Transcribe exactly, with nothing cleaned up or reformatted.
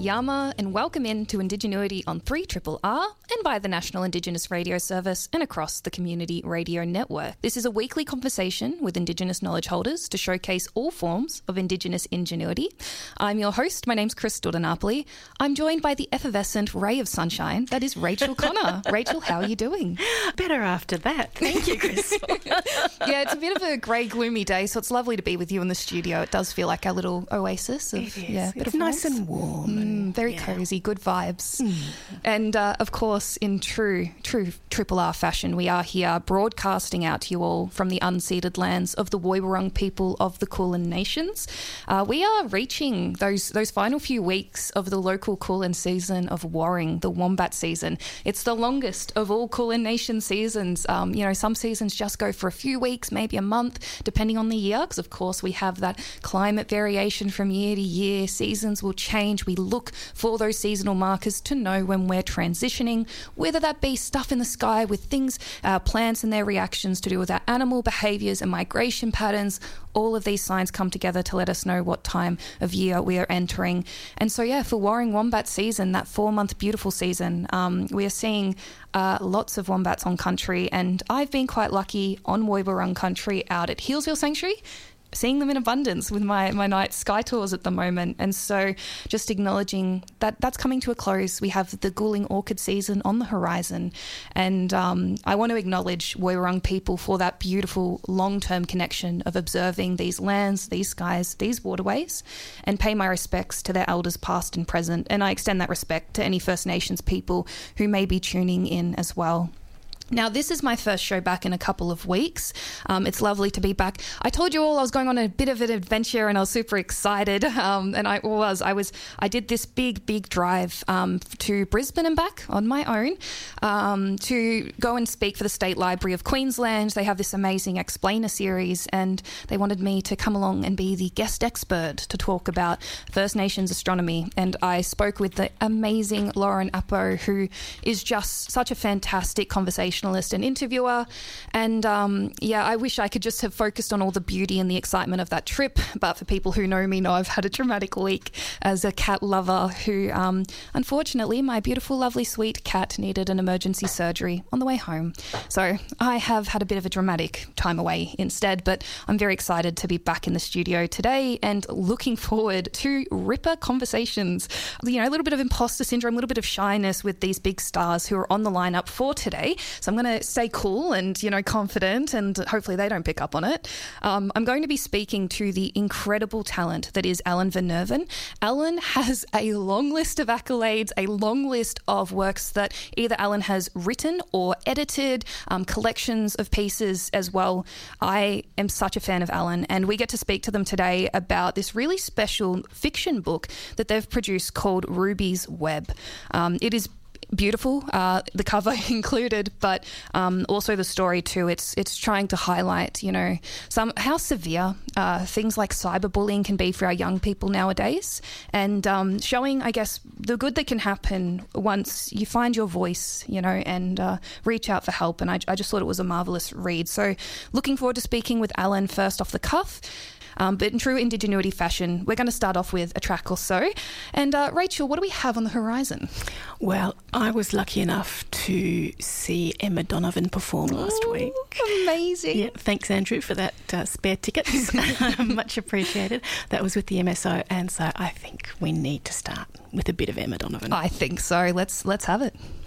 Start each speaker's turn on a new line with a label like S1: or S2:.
S1: Yama, and welcome in to Indigenuity on three R R R and by the National Indigenous Radio Service and across the Community Radio Network. This is a weekly conversation with Indigenous knowledge holders to showcase all forms of Indigenous ingenuity. I'm your host. My name's Chris Dodonapoli. I'm joined by the effervescent ray of sunshine that is Rachel Connor. Rachel, how are you doing?
S2: Better after that. Thank you, Chris.
S1: Yeah, it's a bit of a grey, gloomy day, so it's lovely to be with you in the studio. It does feel like our little oasis. Of,
S2: it is.
S1: Yeah,
S2: it's
S1: of
S2: nice
S1: warmth.
S2: and warm.
S1: Mm,
S2: and,
S1: very
S2: yeah.
S1: cosy, good vibes.
S2: Mm.
S1: And uh, of course, in true, true Triple R fashion, we are here broadcasting out to you all from the unceded lands of the Woiwurrung people of the Kulin Nations. Uh, we are reaching those those final few weeks of the local Kulin season of Warring, the Wombat season. It's the longest of all Kulin Nation seasons. Um, you know, some seasons just go for a few weeks, maybe a month, depending on the year, because of course we have that climate variation from year to year. Seasons will change. We look for those seasonal markers to know when we're transitioning, whether that be stuff in the sky with things, uh, plants and their reactions to do with our animal behaviours and migration patterns. All of these signs come together to let us know what time of year we are entering. And so, yeah, for Warring Wombat season, that four-month beautiful season, um, we are seeing uh, lots of wombats on country. And I've been quite lucky on Woiwurrung country out at Healesville Sanctuary, seeing them in abundance with my, my night sky tours at the moment. And so just acknowledging that that's coming to a close. We have the Guling orchid season on the horizon. And um, I want to acknowledge Woiwurrung people for that beautiful long-term connection of observing these lands, these skies, these waterways, and pay my respects to their elders past and present. And I extend that respect to any First Nations people who may be tuning in as well. Now, this is my first show back in a couple of weeks. Um, it's lovely to be back. I told you all I was going on a bit of an adventure and I was super excited. Um, and I was, I was, I did this big, big drive um, to Brisbane and back on my own um, to go and speak for the State Library of Queensland. They have this amazing explainer series and they wanted me to come along and be the guest expert to talk about First Nations astronomy. And I spoke with the amazing Lauren Appo, who is just such a fantastic conversation and interviewer. And um, yeah, I wish I could just have focused on all the beauty and the excitement of that trip. But for people who know me know I've had a traumatic week as a cat lover who, um, unfortunately, my beautiful, lovely, sweet cat needed an emergency surgery on the way home. So I have had a bit of a dramatic time away instead, but I'm very excited to be back in the studio today and looking forward to ripper conversations. You know, a little bit of imposter syndrome, a little bit of shyness with these big stars who are on the lineup for today. So I'm going to stay cool and, you know, confident, and hopefully they don't pick up on it. Um, I'm going to be speaking to the incredible talent that is Alan Van Nerven. Alan has a long list of accolades, a long list of works that either Alan has written or edited, um, collections of pieces as well. I am such a fan of Alan, and we get to speak to them today about this really special fiction book that they've produced called Ruby's Web. Um, it is beautiful, uh, the cover included, but um, also the story too. It's it's trying to highlight, you know, some how severe uh, things like cyberbullying can be for our young people nowadays, and um, showing, I guess, the good that can happen once you find your voice, you know, and uh, reach out for help. And I, I just thought it was a marvellous read. So looking forward to speaking with Alan first off the cuff. Um, but in true Indigenuity fashion, we're going to start off with a track or so. And uh, Rachel, what do we have on the horizon?
S2: Well, I was lucky enough to see Emma Donovan perform last
S1: Ooh,
S2: week.
S1: Amazing.
S2: Yeah, thanks, Andrew, for that uh, spare ticket. Much appreciated. That was with the M S O, and so I think we need to start with a bit of Emma Donovan.
S1: I think so. Let's let's have it.